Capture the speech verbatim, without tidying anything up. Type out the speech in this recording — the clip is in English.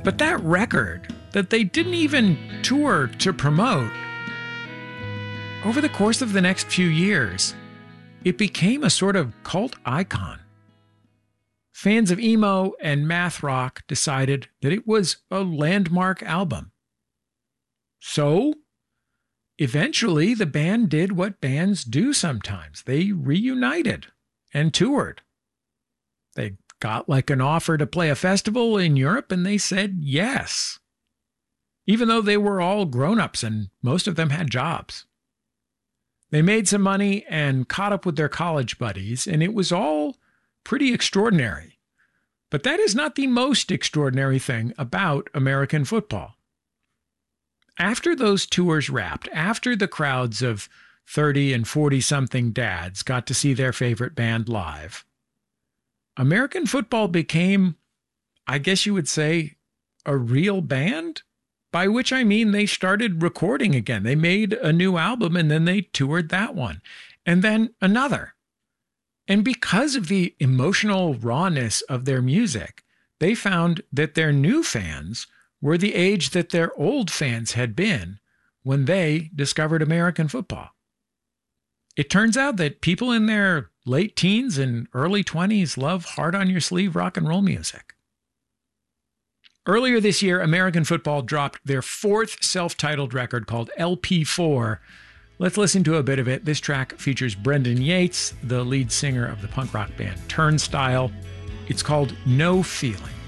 But that record that they didn't even tour to promote, over the course of the next few years, it became a sort of cult icon. Fans of emo and math rock decided that it was a landmark album. So, eventually, the band did what bands do sometimes. They reunited and toured. They got like an offer to play a festival in Europe, and they said yes, even though they were all grown-ups and most of them had jobs. They made some money and caught up with their college buddies, and it was all pretty extraordinary. But that is not the most extraordinary thing about American football. After those tours wrapped, after the crowds of thirty and forty-something dads got to see their favorite band live, American football became, I guess you would say, a real band, by which I mean they started recording again. They made a new album and then they toured that one, and then another. And because of the emotional rawness of their music, they found that their new fans were the age that their old fans had been when they discovered American football. It turns out that people in their late teens and early twenties love hard-on-your-sleeve rock and roll music. Earlier this year, American football dropped their fourth self-titled record called L P four. Let's listen to a bit of it. This track features Brendan Yates, the lead singer of the punk rock band Turnstile. It's called No Feeling.